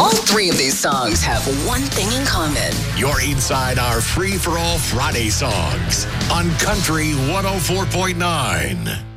All three of these songs have one thing in common. You're inside our free-for-all Friday songs on Country 104.9.